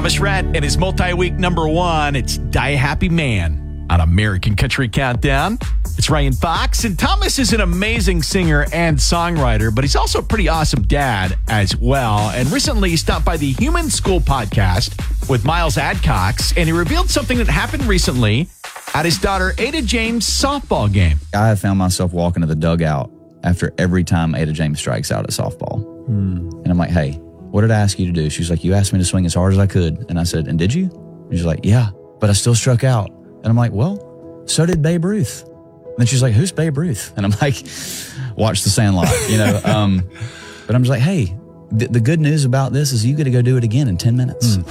Thomas Rhett and his multi-week number one. It's Die Happy Man on American Country Countdown. It's Ryan Fox, and Thomas is an amazing singer and songwriter, but he's also a pretty awesome dad as well. And recently he stopped by the Human School podcast with Miles Adcox, and he revealed something that happened recently at his daughter Ada James' softball game. I have found myself walking to the dugout after every time Ada James strikes out at softball. And I'm like, hey, what did I ask you to do? She's like, you asked me to swing as hard as I could. And I said, and did you? And she's like, yeah, but I still struck out. And I'm like, well, so did Babe Ruth. And then she's like, who's Babe Ruth? And I'm like, watch The Sandlot, you know. But I'm just like, hey, the good news about this is you get to go do it again in 10 minutes.